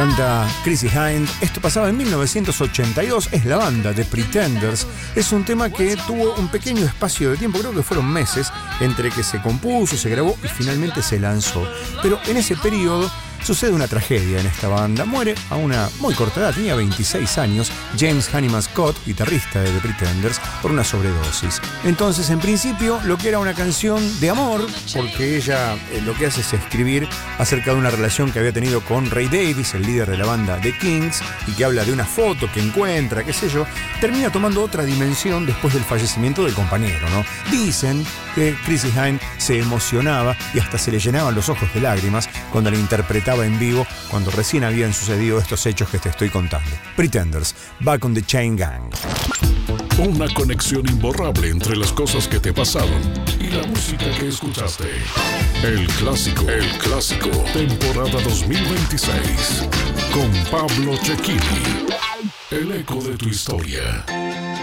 Canta Chrissie Hynde. Esto pasaba en 1982. Es la banda The Pretenders. Es un tema que tuvo un pequeño espacio de tiempo, creo que fueron meses, entre que se compuso, se grabó y finalmente se lanzó. Pero en ese periodo sucede una tragedia en esta banda. Muere a una muy corta edad, tenía 26 años, James Honeyman Scott, guitarrista de The Pretenders, por una sobredosis. Entonces, en principio, lo que era una canción de amor, porque ella lo que hace es escribir acerca de una relación que había tenido con Ray Davies, el líder de la banda The Kings, y que habla de una foto que encuentra, qué sé yo, termina tomando otra dimensión después del fallecimiento del compañero, ¿no? Dicen que Chrissie Hynde se emocionaba y hasta se le llenaban los ojos de lágrimas cuando la interpretaba en vivo, cuando recién habían sucedido estos hechos que te estoy contando. Pretenders, Back on the Chain Gang. Una conexión imborrable entre las cosas que te pasaron y la música que escuchaste. El clásico, temporada 2026, con Pablo Cecchini. El eco de tu historia.